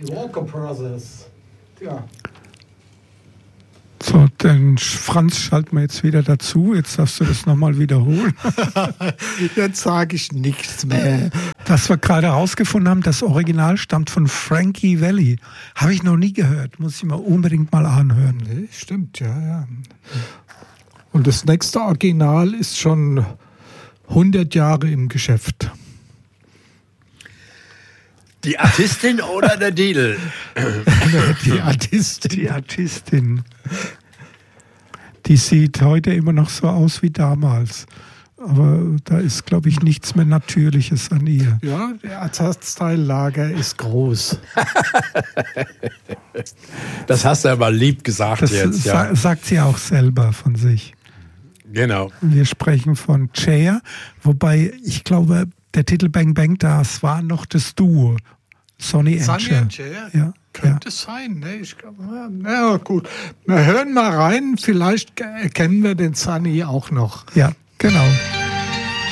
Die Walker Brothers. Ja. So, den Franz schalten wir jetzt wieder dazu. Jetzt darfst du das nochmal wiederholen. Jetzt sage ich nichts mehr. Was wir gerade herausgefunden haben, das Original stammt von Frankie Valli. Habe ich noch nie gehört. Muss ich mir unbedingt mal anhören. Nee, stimmt, ja. Und das nächste Original ist schon 100 Jahre im Geschäft. Die Artistin oder der Deal? Die Artistin. Die Artistin. Die sieht heute immer noch so aus wie damals. Aber da ist, glaube ich, nichts mehr Natürliches an ihr. Ja, der Ersatzteillager ist groß. Das hast du aber lieb gesagt Das jetzt. Ja. sagt sie auch selber von sich. Genau. Wir sprechen von Cher, wobei ich glaube, der Titel Bang Bang, das war noch das Duo. Sonny and Cher. Ja, könnte es sein. Ne? Ich glaube, na gut. Wir hören mal rein, vielleicht erkennen wir den Sunny auch noch. Ja, genau.